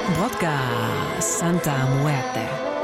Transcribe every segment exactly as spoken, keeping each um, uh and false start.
Vodka Santa Muerte.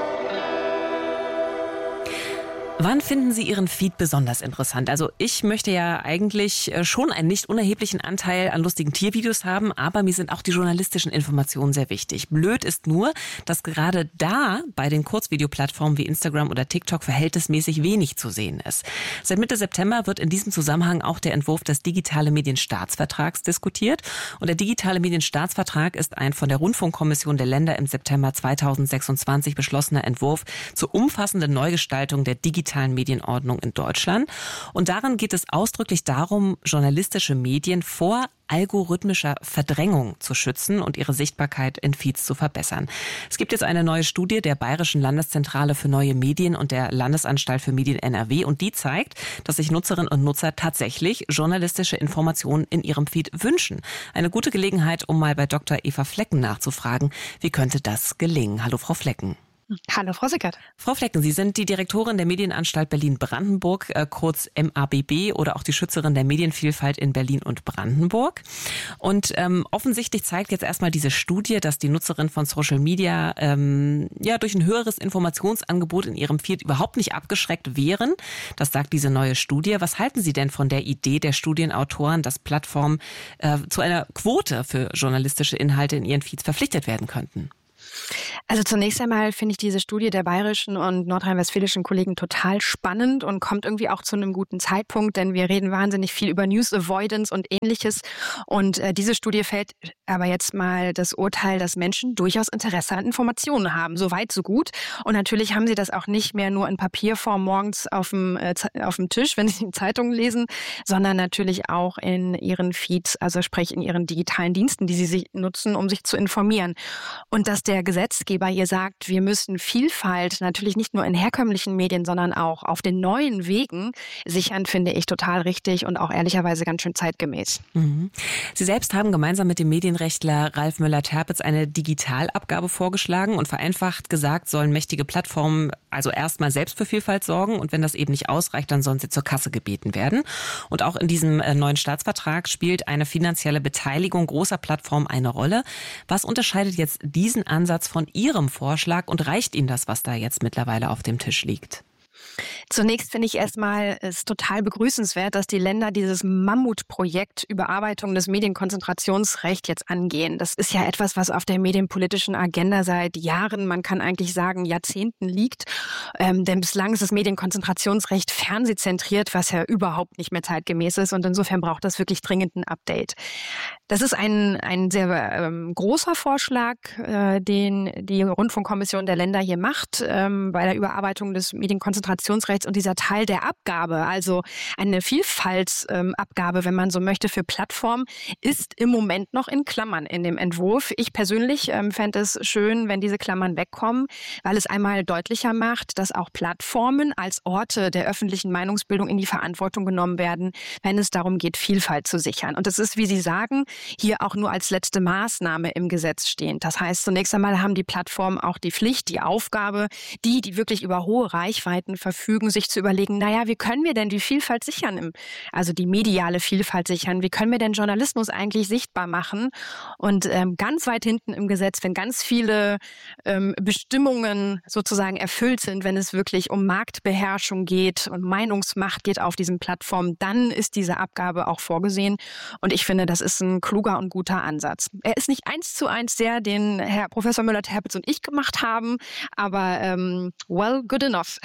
Wann finden Sie Ihren Feed besonders interessant? Also ich möchte ja eigentlich schon einen nicht unerheblichen Anteil an lustigen Tiervideos haben, aber mir sind auch die journalistischen Informationen sehr wichtig. Blöd ist nur, dass gerade da bei den Kurzvideoplattformen wie Instagram oder TikTok verhältnismäßig wenig zu sehen ist. Seit Mitte September wird in diesem Zusammenhang auch der Entwurf des Digitale Medienstaatsvertrags diskutiert. Und der Digitale Medienstaatsvertrag ist ein von der Rundfunkkommission der Länder im September zweitausendsechsundzwanzig beschlossener Entwurf zur umfassenden Neugestaltung der digitalen Medienordnung in Deutschland. Und darin geht es ausdrücklich darum, journalistische Medien vor algorithmischer Verdrängung zu schützen und ihre Sichtbarkeit in Feeds zu verbessern. Es gibt jetzt eine neue Studie der Bayerischen Landeszentrale für neue Medien und der Landesanstalt für Medien N R W und die zeigt, dass sich Nutzerinnen und Nutzer tatsächlich journalistische Informationen in ihrem Feed wünschen. Eine gute Gelegenheit, um mal bei Doktor Eva Flecken nachzufragen, wie könnte das gelingen? Hallo, Frau Flecken. Hallo, Frau Sickert. Frau Flecken, Sie sind die Direktorin der Medienanstalt Berlin-Brandenburg, äh, kurz M A B B oder auch die Schützerin der Medienvielfalt in Berlin und Brandenburg. Und ähm, offensichtlich zeigt jetzt erstmal diese Studie, dass die Nutzerinnen von Social Media ähm, ja durch ein höheres Informationsangebot in ihrem Feed überhaupt nicht abgeschreckt wären. Das sagt diese neue Studie. Was halten Sie denn von der Idee der Studienautoren, dass Plattformen äh, zu einer Quote für journalistische Inhalte in ihren Feeds verpflichtet werden könnten? Also zunächst einmal finde ich diese Studie der bayerischen und nordrhein-westfälischen Kollegen total spannend und kommt irgendwie auch zu einem guten Zeitpunkt, denn wir reden wahnsinnig viel über News Avoidance und Ähnliches. Und äh, diese Studie fällt aber jetzt mal das Urteil, dass Menschen durchaus Interesse an Informationen haben. So weit, so gut. Und natürlich haben sie das auch nicht mehr nur in Papierform morgens auf dem, äh, auf dem Tisch, wenn sie die Zeitung lesen, sondern natürlich auch in ihren Feeds, also sprich in ihren digitalen Diensten, die sie sich nutzen, um sich zu informieren. Und dass der Gesetzgeber hier sagt, wir müssen Vielfalt natürlich nicht nur in herkömmlichen Medien, sondern auch auf den neuen Wegen sichern, finde ich total richtig und auch ehrlicherweise ganz schön zeitgemäß. Mhm. Sie selbst haben gemeinsam mit dem Medienrechtler Ralf Müller-Terpitz eine Digitalabgabe vorgeschlagen und vereinfacht gesagt, sollen mächtige Plattformen also erstmal selbst für Vielfalt sorgen und wenn das eben nicht ausreicht, dann sollen sie zur Kasse gebeten werden. Und auch in diesem neuen Staatsvertrag spielt eine finanzielle Beteiligung großer Plattformen eine Rolle. Was unterscheidet jetzt diesen Ansatz von Ihrem Vorschlag und reicht Ihnen das, was da jetzt mittlerweile auf dem Tisch liegt? Zunächst finde ich erstmal es total begrüßenswert, dass die Länder dieses Mammutprojekt Überarbeitung des Medienkonzentrationsrechts jetzt angehen. Das ist ja etwas, was auf der medienpolitischen Agenda seit Jahren, man kann eigentlich sagen Jahrzehnten liegt. Ähm, denn bislang ist das Medienkonzentrationsrecht fernsehzentriert, was ja überhaupt nicht mehr zeitgemäß ist. Und insofern braucht das wirklich dringend ein Update. Das ist ein, ein sehr ähm, großer Vorschlag, äh, den die Rundfunkkommission der Länder hier macht, ähm, bei der Überarbeitung des Medienkonzentrationsrechts und dieser Teil der Abgabe, also eine Vielfaltsabgabe, ähm, wenn man so möchte, für Plattformen, ist im Moment noch in Klammern in dem Entwurf. Ich persönlich ähm, fände es schön, wenn diese Klammern wegkommen, weil es einmal deutlicher macht, dass auch Plattformen als Orte der öffentlichen Meinungsbildung in die Verantwortung genommen werden, wenn es darum geht, Vielfalt zu sichern. Und das ist, wie Sie sagen, hier auch nur als letzte Maßnahme im Gesetz stehend. Das heißt, zunächst einmal haben die Plattformen auch die Pflicht, die Aufgabe, die, die wirklich über hohe Reichweiten verfügen, sich zu überlegen, naja, wie können wir denn die Vielfalt sichern, also die mediale Vielfalt sichern, wie können wir denn Journalismus eigentlich sichtbar machen? Und ähm, ganz weit hinten im Gesetz, wenn ganz viele ähm, Bestimmungen sozusagen erfüllt sind, wenn es wirklich um Marktbeherrschung geht und Meinungsmacht geht auf diesen Plattformen, dann ist diese Abgabe auch vorgesehen. Und ich finde, das ist ein kluger und guter Ansatz. Er ist nicht eins zu eins der, den Herr Professor Müller-Terpitz und ich gemacht haben, aber ähm, well, good enough.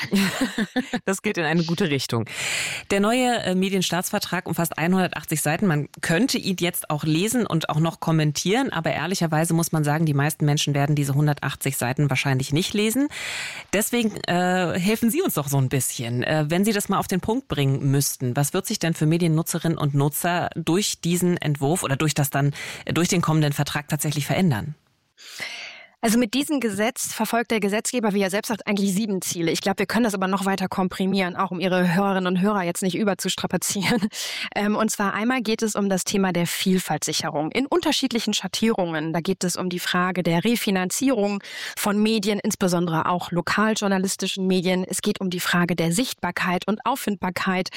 Das geht in eine gute Richtung. Der neue äh, Medienstaatsvertrag umfasst hundertachtzig Seiten. Man könnte ihn jetzt auch lesen und auch noch kommentieren, aber ehrlicherweise muss man sagen, die meisten Menschen werden diese hundertachtzig Seiten wahrscheinlich nicht lesen. Deswegen äh, helfen Sie uns doch so ein bisschen. Äh, wenn Sie das mal auf den Punkt bringen müssten, was wird sich denn für Mediennutzerinnen und Nutzer durch diesen Entwurf oder durch das dann, durch den kommenden Vertrag tatsächlich verändern? Also mit diesem Gesetz verfolgt der Gesetzgeber, wie er selbst sagt, eigentlich sieben Ziele. Ich glaube, wir können das aber noch weiter komprimieren, auch um Ihre Hörerinnen und Hörer jetzt nicht überzustrapazieren. Und zwar einmal geht es um das Thema der Vielfaltssicherung in unterschiedlichen Schattierungen. Da geht es um die Frage der Refinanzierung von Medien, insbesondere auch lokaljournalistischen Medien. Es geht um die Frage der Sichtbarkeit und Auffindbarkeit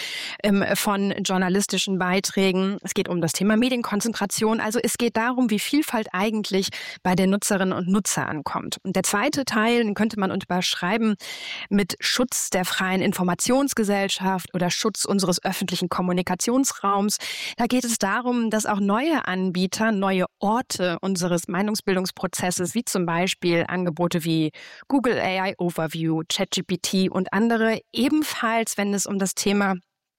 von journalistischen Beiträgen. Es geht um das Thema Medienkonzentration. Also es geht darum, wie Vielfalt eigentlich bei den Nutzerinnen und Nutzern ankommt. Und der zweite Teil, den könnte man unterschreiben mit Schutz der freien Informationsgesellschaft oder Schutz unseres öffentlichen Kommunikationsraums. Da geht es darum, dass auch neue Anbieter, neue Orte unseres Meinungsbildungsprozesses, wie zum Beispiel Angebote wie Google A I Overview, ChatGPT und andere, ebenfalls, wenn es um das Thema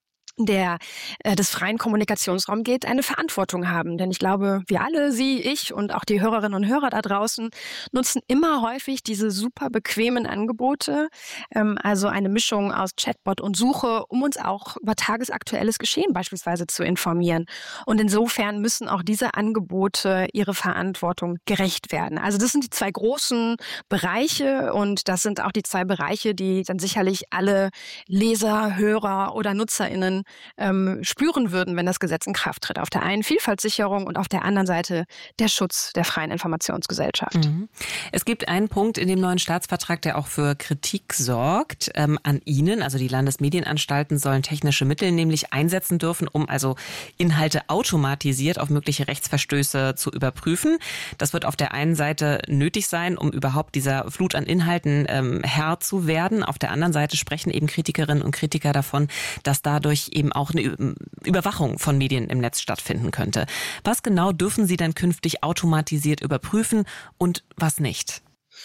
der äh, des freien Kommunikationsraums geht, eine Verantwortung haben. Denn ich glaube, wir alle, Sie, ich und auch die Hörerinnen und Hörer da draußen nutzen immer häufig diese super bequemen Angebote, ähm, also eine Mischung aus Chatbot und Suche, um uns auch über tagesaktuelles Geschehen beispielsweise zu informieren. Und insofern müssen auch diese Angebote ihre Verantwortung gerecht werden. Also das sind die zwei großen Bereiche und das sind auch die zwei Bereiche, die dann sicherlich alle Leser, Hörer oder NutzerInnen Ähm, spüren würden, wenn das Gesetz in Kraft tritt. Auf der einen Vielfaltssicherung und auf der anderen Seite der Schutz der freien Informationsgesellschaft. Mhm. Es gibt einen Punkt in dem neuen Staatsvertrag, der auch für Kritik sorgt. Ähm, an Ihnen, also die Landesmedienanstalten, sollen technische Mittel nämlich einsetzen dürfen, um also Inhalte automatisiert auf mögliche Rechtsverstöße zu überprüfen. Das wird auf der einen Seite nötig sein, um überhaupt dieser Flut an Inhalten ähm, Herr zu werden. Auf der anderen Seite sprechen eben Kritikerinnen und Kritiker davon, dass dadurch eben auch eine Überwachung von Medien im Netz stattfinden könnte. Was genau dürfen Sie dann künftig automatisiert überprüfen und was nicht?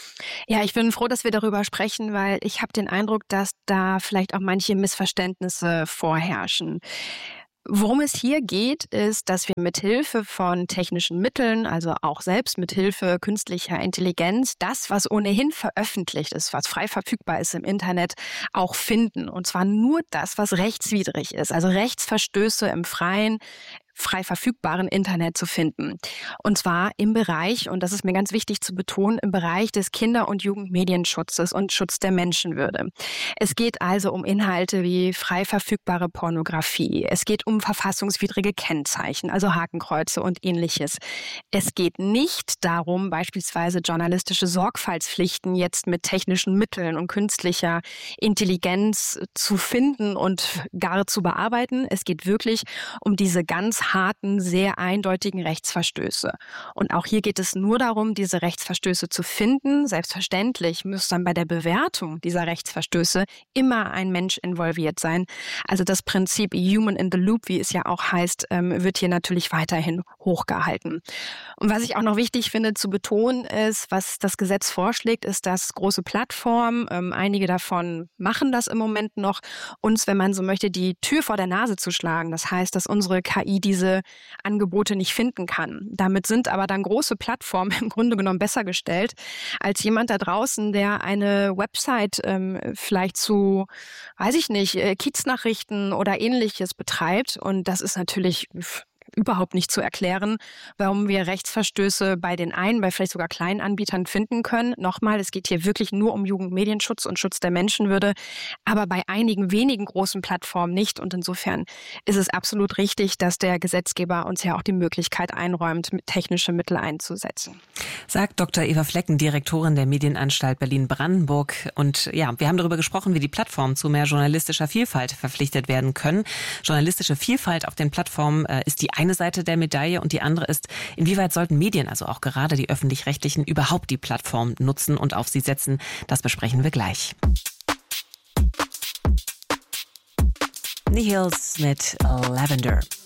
Ja, ich bin froh, dass wir darüber sprechen, weil ich habe den Eindruck, dass da vielleicht auch manche Missverständnisse vorherrschen. Worum es hier geht, ist, dass wir mithilfe von technischen Mitteln, also auch selbst mithilfe künstlicher Intelligenz, das, was ohnehin veröffentlicht ist, was frei verfügbar ist im Internet, auch finden. Und zwar nur das, was rechtswidrig ist, also Rechtsverstöße im Freien, frei verfügbaren Internet zu finden. Und zwar im Bereich, und das ist mir ganz wichtig zu betonen, im Bereich des Kinder- und Jugendmedienschutzes und Schutz der Menschenwürde. Es geht also um Inhalte wie frei verfügbare Pornografie. Es geht um verfassungswidrige Kennzeichen, also Hakenkreuze und ähnliches. Es geht nicht darum, beispielsweise journalistische Sorgfaltspflichten jetzt mit technischen Mitteln und künstlicher Intelligenz zu finden und gar zu bearbeiten. Es geht wirklich um diese ganz harten, sehr eindeutigen Rechtsverstöße. Und auch hier geht es nur darum, diese Rechtsverstöße zu finden. Selbstverständlich muss dann bei der Bewertung dieser Rechtsverstöße immer ein Mensch involviert sein. Also das Prinzip Human in the Loop, wie es ja auch heißt, wird hier natürlich weiterhin hochgehalten. Und was ich auch noch wichtig finde zu betonen ist, was das Gesetz vorschlägt, ist, dass große Plattformen, einige davon machen das im Moment noch, uns, wenn man so möchte, die Tür vor der Nase zu schlagen. Das heißt, dass unsere K I diese Angebote nicht finden kann. Damit sind aber dann große Plattformen im Grunde genommen besser gestellt als jemand da draußen, der eine Website ähm, vielleicht zu, weiß ich nicht, äh, Kieznachrichten oder Ähnliches betreibt. Und das ist natürlich überhaupt nicht zu erklären, warum wir Rechtsverstöße bei den einen, bei vielleicht sogar kleinen Anbietern finden können. Nochmal, es geht hier wirklich nur um Jugendmedienschutz und Schutz der Menschenwürde, aber bei einigen wenigen großen Plattformen nicht. Und insofern ist es absolut richtig, dass der Gesetzgeber uns ja auch die Möglichkeit einräumt, technische Mittel einzusetzen. Sagt Doktor Eva Flecken, Direktorin der Medienanstalt Berlin-Brandenburg. Und ja, wir haben darüber gesprochen, wie die Plattformen zu mehr journalistischer Vielfalt verpflichtet werden können. Journalistische Vielfalt auf den Plattformen äh, ist die eine Seite der Medaille und die andere ist, inwieweit sollten Medien, also auch gerade die öffentlich-rechtlichen, überhaupt die Plattform nutzen und auf sie setzen? Das besprechen wir gleich. Nihils mit Lavender.